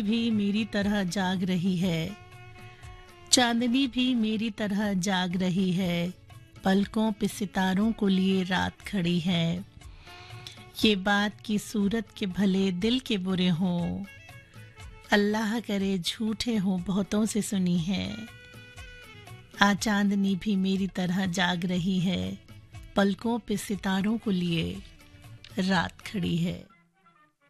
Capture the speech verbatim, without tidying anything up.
भी मेरी तरह जाग रही है, चांदनी भी मेरी तरह जाग रही है, पलकों पे सितारों को लिए रात खड़ी है। ये बात की सूरत के भले दिल के बुरे हों, अल्लाह करे झूठे हों बहुतों से सुनी है। आ चांदनी भी मेरी तरह जाग रही है, पलकों पे सितारों को लिए रात खड़ी है।